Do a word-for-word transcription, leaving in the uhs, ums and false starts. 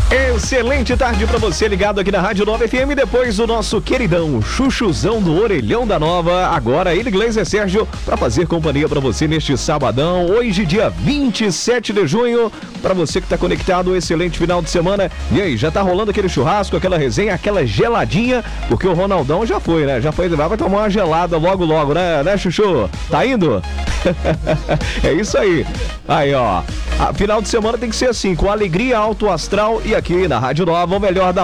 Excelente tarde pra você ligado aqui na Rádio Nova F M. Depois do nosso queridão Chuchuzão do Orelhão da Nova, agora ele, Gleiser Sérgio, pra fazer companhia pra você neste sabadão, hoje dia vinte e sete de junho. Pra você que tá conectado, um excelente final de semana. E aí, já tá rolando aquele churrasco, aquela resenha, aquela geladinha, porque o Ronaldão já foi, né? Já foi, vai tomar uma gelada logo logo, né, né, Chuchu? Tá indo? É isso aí. Aí, ó. A final de semana tem que ser assim, com alegria, alto astral, e aqui na Rádio Nova, o melhor da